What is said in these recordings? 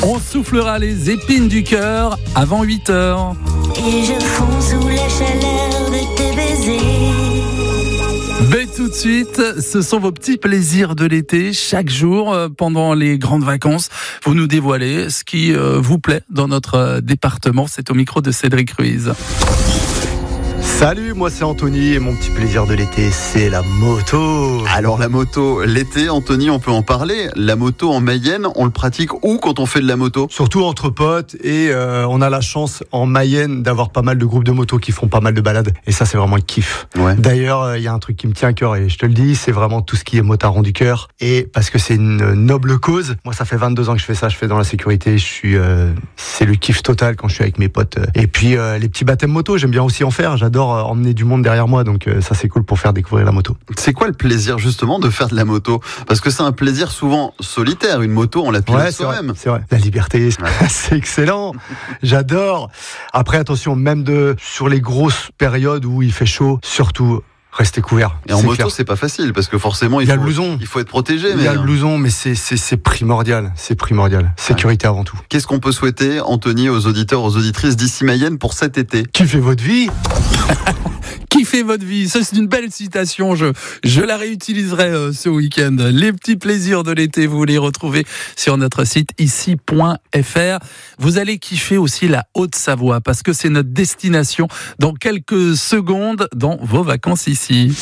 On soufflera les épines du cœur avant 8h. Et je fonds sous la chaleur de tes baisers. Mais tout de suite, ce sont vos petits plaisirs de l'été. Chaque jour, pendant les grandes vacances, vous nous dévoilez ce qui vous plaît dans notre département. C'est au micro de Cédric Ruiz. Salut, moi c'est Anthony et mon petit plaisir de l'été, c'est la moto. Alors la moto, l'été, Anthony, on peut en parler. La moto en Mayenne, on le pratique où quand on fait de la moto ? Surtout entre potes et on a la chance en Mayenne d'avoir pas mal de groupes de motos qui font pas mal de balades. Et ça c'est vraiment le kiff. Ouais. D'ailleurs, il y a un truc qui me tient à cœur et je te le dis, c'est vraiment tout ce qui est motards du cœur. Et parce que c'est une noble cause, moi ça fait 22 ans que je fais ça, je fais dans la sécurité. C'est le kiff total quand je suis avec mes potes. Et puis les petits baptêmes moto, j'aime bien aussi en faire, j'adore emmener du monde derrière moi, donc ça c'est cool pour faire découvrir la moto. C'est quoi le plaisir justement de faire de la moto ? Parce que c'est un plaisir souvent solitaire, une moto on la pilote soi-même. C'est vrai, la liberté, c'est excellent, j'adore. Après attention, même sur les grosses périodes où il fait chaud, surtout restez couverts. Et en moto, c'est pas facile parce que forcément il faut être protégé. Il y a le blouson, mais c'est primordial. C'est primordial. Sécurité avant tout. Qu'est-ce qu'on peut souhaiter, Anthony, aux auditeurs, aux auditrices d'ici Mayenne pour cet été ? Kiffez votre vie. Kiffez votre vie, ça c'est une belle citation, je la réutiliserai ce week-end. Les petits plaisirs de l'été, vous les retrouvez sur notre site ici.fr. Vous allez kiffer aussi la Haute-Savoie parce que c'est notre destination dans quelques secondes dans vos vacances ici.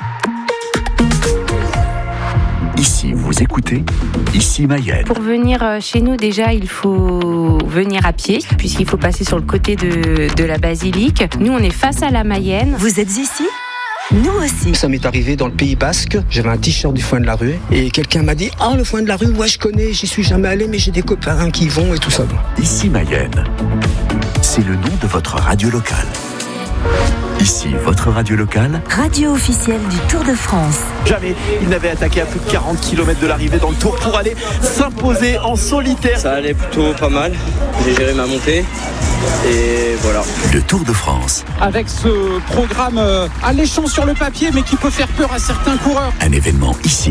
Ici, vous écoutez Ici Mayenne. Pour venir chez nous, déjà, il faut venir à pied, puisqu'il faut passer sur le côté de la basilique. Nous, on est face à la Mayenne. Vous êtes ici ? Nous aussi. Ça m'est arrivé dans le Pays Basque, j'avais un t-shirt du Foin de la Rue et quelqu'un m'a dit « Ah, le Foin de la Rue, ouais je connais, j'y suis jamais allé mais j'ai des copains qui y vont et tout ça. » Ici Mayenne, c'est le nom de votre radio locale. Ici, votre radio locale. Radio officielle du Tour de France. Jamais il n'avait attaqué à plus de 40 km de l'arrivée dans le Tour pour aller s'imposer en solitaire. Ça allait plutôt pas mal, j'ai géré ma montée et voilà. Le Tour de France. Avec ce programme alléchant sur le papier mais qui peut faire peur à certains coureurs. Un événement ici.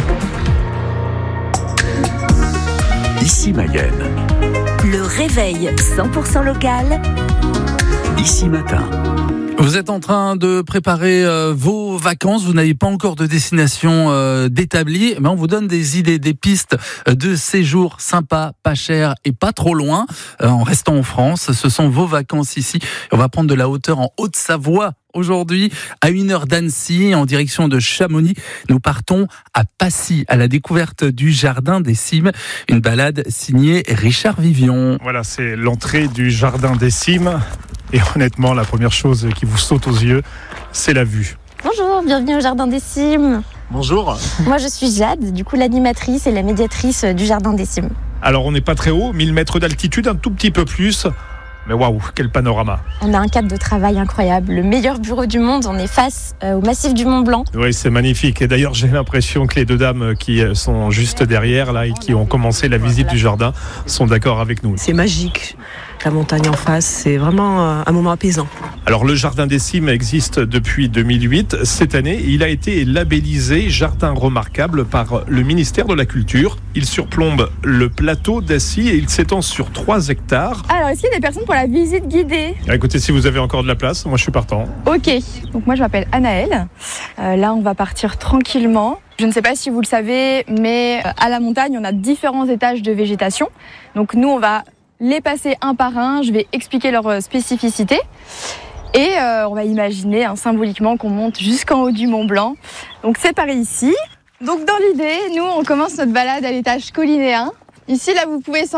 Ici Mayenne. Le réveil 100% local. Ici matin. Vous êtes en train de préparer vos vacances, vous n'avez pas encore de destination d'établie, mais on vous donne des idées, des pistes de séjours sympas, pas chers et pas trop loin, en restant en France. Ce sont vos vacances ici. On va prendre de la hauteur en Haute-Savoie. Aujourd'hui, à 1h d'Annecy, en direction de Chamonix, nous partons à Passy, à la découverte du Jardin des Cimes. Une balade signée Richard Vivion. Voilà, c'est l'entrée du Jardin des Cimes. Et honnêtement, la première chose qui vous saute aux yeux, c'est la vue. Bonjour, bienvenue au Jardin des Cimes. Bonjour. Moi, je suis Jade, du coup l'animatrice et la médiatrice du Jardin des Cimes. Alors, on n'est pas très haut, 1000 mètres d'altitude, un tout petit peu plus. Mais waouh, quel panorama. On a un cadre de travail incroyable, le meilleur bureau du monde, on est face au massif du Mont Blanc. Oui, c'est magnifique. Et d'ailleurs, j'ai l'impression que les deux dames qui sont juste derrière, là, et qui ont commencé la visite du jardin, sont d'accord avec nous. C'est magique. La montagne en face, c'est vraiment un moment apaisant. Alors, le Jardin des Cimes existe depuis 2008. Cette année, il a été labellisé Jardin remarquable par le ministère de la Culture. Il surplombe le plateau d'Assy et il s'étend sur 3 hectares. Alors, est-ce qu'il y a des personnes pour la visite guidée ? Écoutez, si vous avez encore de la place, moi je suis partant. Ok, donc moi je m'appelle Anaëlle. Là, on va partir tranquillement. Je ne sais pas si vous le savez, mais à la montagne, on a différents étages de végétation. Donc nous, on va les passer un par un. Je vais expliquer leurs spécificités. Et on va imaginer symboliquement qu'on monte jusqu'en haut du Mont Blanc. Donc c'est par ici. Donc dans l'idée, nous, on commence notre balade à l'étage collinéen. Ici, là, vous pouvez